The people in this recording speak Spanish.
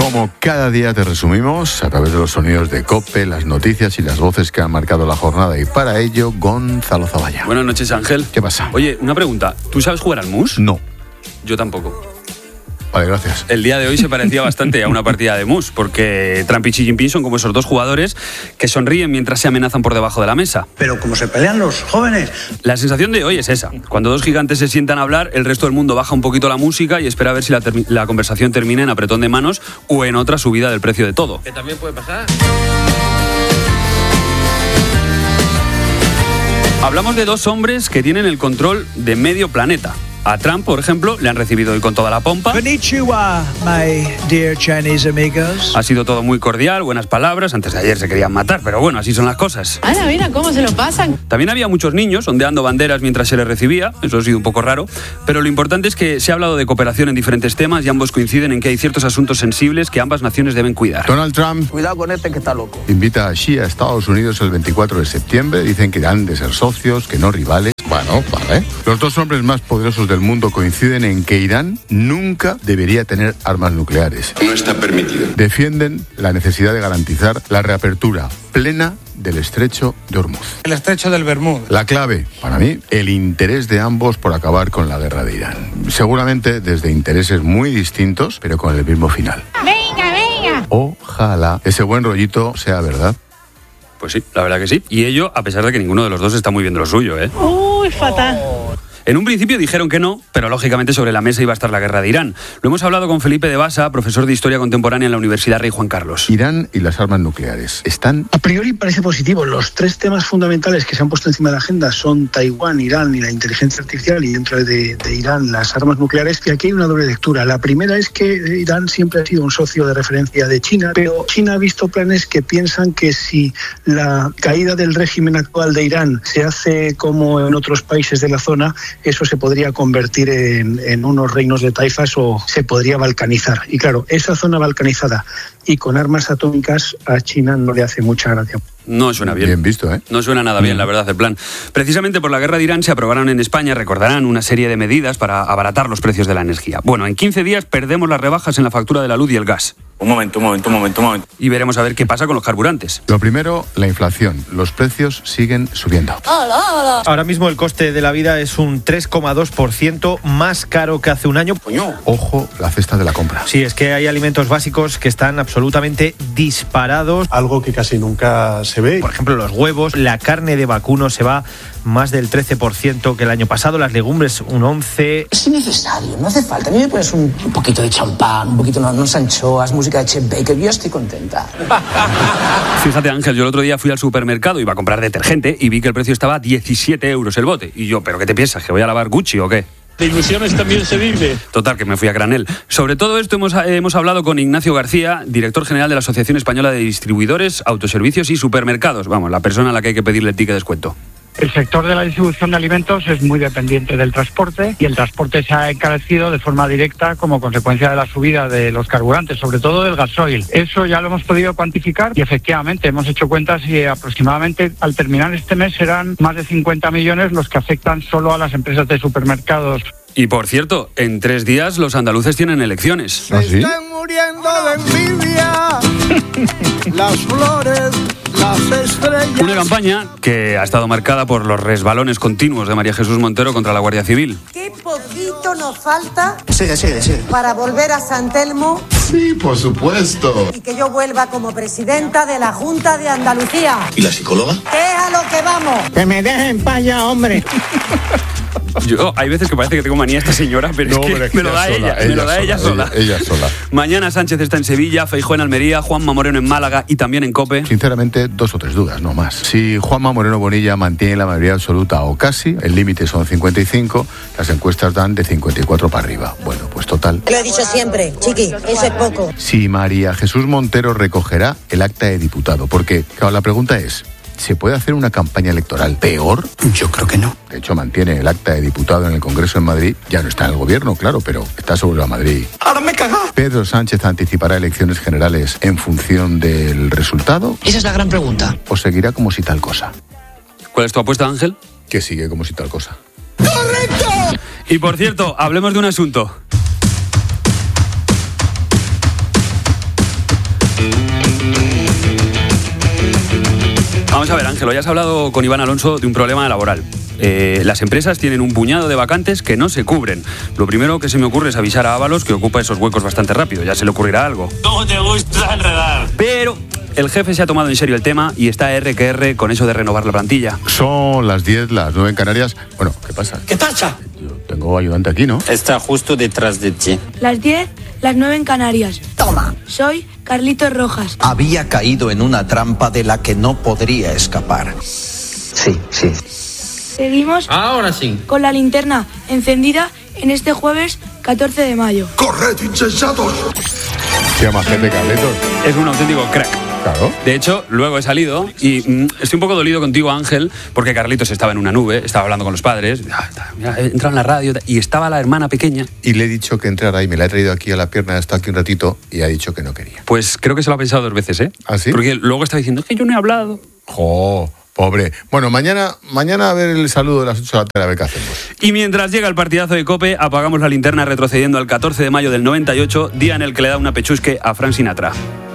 Como cada día te resumimos a través de los sonidos de COPE, las noticias y las voces que han marcado la jornada. Y para ello, Gonzalo Zavalla. Buenas noches, Ángel. ¿Qué pasa? Oye, una pregunta. ¿Tú sabes jugar al mus? No. Yo tampoco. Vale, gracias. El día de hoy se parecía bastante a una partida de mus, porque Trump y Xi Jinping son como esos dos jugadores que sonríen mientras se amenazan por debajo de la mesa. Pero como se pelean los jóvenes. La sensación de hoy es esa. Cuando dos gigantes se sientan a hablar, el resto del mundo baja un poquito la música y espera a ver si la conversación termina en apretón de manos o en otra subida del precio de todo. Que también puede pasar. Hablamos de dos hombres que tienen el control de medio planeta. A Trump, por ejemplo, le han recibido hoy con toda la pompa. Konnichiwa, my dear Chinese amigos. Ha sido todo muy cordial, buenas palabras. Antes de ayer se querían matar, pero bueno, así son las cosas. Ana, mira cómo se lo pasan. También había muchos niños ondeando banderas mientras se les recibía. Eso ha sido un poco raro. Pero lo importante es que se ha hablado de cooperación en diferentes temas y ambos coinciden en que hay ciertos asuntos sensibles que ambas naciones deben cuidar. Donald Trump Cuidado con este que está loco. invita a Xi a Estados Unidos el 24 de septiembre. Dicen que han de ser socios, que no rivales. Bueno, vale. Los dos hombres más poderosos del mundo coinciden en que Irán nunca debería tener armas nucleares. No está permitido. Defienden la necesidad de garantizar la reapertura plena del estrecho de Hormuz. El estrecho del Bermud. La clave, para mí, el interés de ambos por acabar con la guerra de Irán. Seguramente desde intereses muy distintos, pero con el mismo final. Venga, venga. Ojalá ese buen rollito sea verdad. Pues sí, la verdad que sí. Y ello, a pesar de que ninguno de los dos está muy bien de lo suyo, ¿eh? Uy, fatal. En un principio dijeron que no, pero lógicamente sobre la mesa iba a estar la guerra de Irán. Lo hemos hablado con Felipe de Basa, profesor de Historia Contemporánea en la Universidad Rey Juan Carlos. Irán y las armas nucleares están... A priori parece positivo. Los tres temas fundamentales que se han puesto encima de la agenda son Taiwán, Irán y la inteligencia artificial, y dentro de Irán las armas nucleares. Y aquí hay una doble lectura. La primera es que Irán siempre ha sido un socio de referencia de China, pero China ha visto planes que piensan que si la caída del régimen actual de Irán se hace como en otros países de la zona, eso se podría convertir en unos reinos de taifas o se podría balcanizar. Y claro, esa zona balcanizada y con armas atómicas a China no le hace mucha gracia. No suena bien. Bien visto, ¿eh? No suena nada bien, la verdad, el plan. Precisamente por la guerra de Irán se aprobaron en España, recordarán, una serie de medidas para abaratar los precios de la energía. Bueno, en 15 días perdemos las rebajas en la factura de la luz y el gas. Un momento. Y veremos a ver qué pasa con los carburantes. Lo primero, la inflación. Los precios siguen subiendo. Ahora mismo el coste de la vida es un 3,2% más caro que hace un año. Ojo, la cesta de la compra. Sí, es que hay alimentos básicos que están absolutamente disparados. Algo que casi nunca se ve. Por ejemplo, los huevos, la carne de vacuno se va más del 13% que el año pasado, las legumbres un 11%. Es innecesario, no hace falta. A mí me pones un poquito de champán, un poquito de unas anchoas, música de Chet Baker, yo estoy contenta. Fíjate, Ángel, yo el otro día fui al supermercado, iba a comprar detergente y vi que el precio estaba a 17 euros el bote. Y yo, ¿pero qué te piensas? ¿Que voy a lavar Gucci o qué? De ilusiones también se vive. Total, que me fui a granel. Sobre todo esto hemos hablado con Ignacio García, director general de la Asociación Española de Distribuidores, Autoservicios y Supermercados. Vamos, la persona a la que hay que pedirle el ticket de descuento. El sector de la distribución de alimentos es muy dependiente del transporte y el transporte se ha encarecido de forma directa como consecuencia de la subida de los carburantes, sobre todo del gasoil. Eso ya lo hemos podido cuantificar y efectivamente hemos hecho cuentas y aproximadamente al terminar este mes serán más de 50 millones los que afectan solo a las empresas de supermercados. Y por cierto, en 3 días los andaluces tienen elecciones. ¿Ah, sí? Están muriendo de envidia. Las flores, las estrellas. Una campaña que ha estado marcada por los resbalones continuos de María Jesús Montero contra la Guardia Civil. Qué poquito nos falta Sigue. para volver a San Telmo. Sí, por supuesto. Y que yo vuelva como presidenta de la Junta de Andalucía. ¿Y la psicóloga? ¿Qué es a lo que vamos? Que me dejen pa' allá, hombre. Yo, hay veces que parece que tengo manía esta señora, pero No, es que pero es me lo da ella sola. Ella sola. Mañana Sánchez está en Sevilla, Feijóo en Almería, Juanma Moreno en Málaga y también en COPE. Sinceramente, 2 o 3 dudas, no más. Si Juanma Moreno Bonilla mantiene la mayoría absoluta o casi, el límite son 55, las encuestas dan de 54 para arriba. Bueno, pues total. Lo he dicho siempre, chiqui, eso es poco. Si María Jesús Montero recogerá el acta de diputado, porque, claro, la pregunta es, ¿se puede hacer una campaña electoral peor? Yo creo que no. De hecho, mantiene el acta de diputado en el Congreso en Madrid. Ya no está en el gobierno, claro, pero está sobre la Madrid. Ahora me caga. ¿Pedro Sánchez anticipará elecciones generales en función del resultado? Esa es la gran pregunta. ¿O seguirá como si tal cosa? ¿Cuál es tu apuesta, Ángel? Que sigue como si tal cosa. ¡Correcto! Y por cierto, hablemos de un asunto. Vamos a ver, Ángel, ya has hablado con Iván Alonso de un problema laboral. Las empresas tienen un puñado de vacantes que no se cubren. Lo primero que se me ocurre es avisar a Ábalos que ocupa esos huecos bastante rápido. Ya se le ocurrirá algo. ¿Cómo te gusta enredar? Pero el jefe se ha tomado en serio el tema y está R que R con eso de renovar la plantilla. Son las 10, las 9 en Canarias. Bueno, ¿qué pasa? ¿Qué pasa? Yo tengo ayudante aquí, ¿no? Está justo detrás de ti. Las 10, las 9 en Canarias. Toma. Soy Carlitos Rojas. Había caído en una trampa de la que no podría escapar. Sí. Seguimos Ahora sí. con la linterna encendida en este jueves 14 de mayo. ¡Corred, insensatos! Se llama gente Carletos. Es un auténtico crack. Claro. De hecho, luego he salido y estoy un poco dolido contigo, Ángel, porque Carlitos estaba en una nube, estaba hablando con los padres, he entrado en la radio y estaba la hermana pequeña. Y le he dicho que entrara y me la he traído aquí a la pierna, ha estado aquí un ratito y ha dicho que no quería. Pues creo que se lo ha pensado 2 veces, ¿eh? ¿Ah, sí? Porque luego está diciendo, es que yo no he hablado. ¡Jo! Pobre. Bueno, mañana a ver el saludo de las 8 de la tarde, a ver qué hacemos. Y mientras llega el partidazo de COPE, apagamos la linterna retrocediendo al 14 de mayo del 98, día en el que le da una pechusque a Frank Sinatra.